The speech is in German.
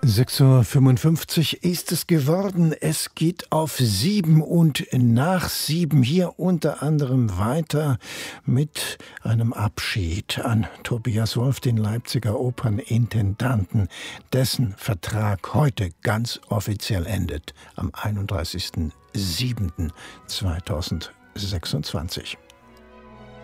6:55 Uhr ist es geworden. Es geht auf 7 und nach 7 hier unter anderem weiter mit einem Abschied an Tobias Wolff, den Leipziger Opernintendanten, dessen Vertrag heute ganz offiziell endet, am 31.07.2026.